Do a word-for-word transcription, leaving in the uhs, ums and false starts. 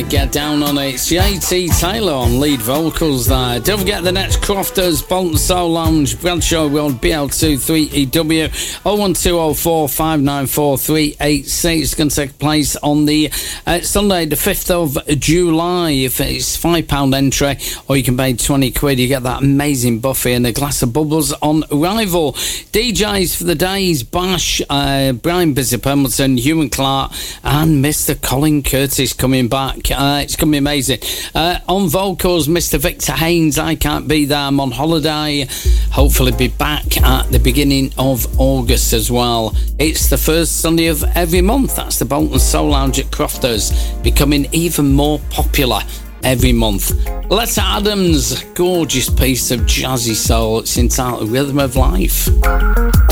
uh, get down on it. It's J T Taylor on lead vocals there. Don't forget the next Crofters, Bolton Soul Lounge, Bradshaw Road, B L two three E W, oh one two oh four, five nine four, three eight six. It's going to take place on the uh, Sunday, the fifth of July. If it's five pound entry, or you can pay twenty quid, you get that amazing buffet and a glass of bubbles on arrival. D Js for the days, Bash, uh, Brian Busy Pemberton, Hugh Clark, and Mister Colin Curtis coming back. Uh, it's going to be amazing. Uh, on vocals, Mister Victor Haynes. I can't be there. I'm on holiday. Hopefully be back at the beginning of August as well. It's the first Sunday of every month. That's the Bolton Soul Lounge at Crofters, becoming even more popular every month. Letta Adams, gorgeous piece of jazzy soul. It's entitled Rhythm of Life.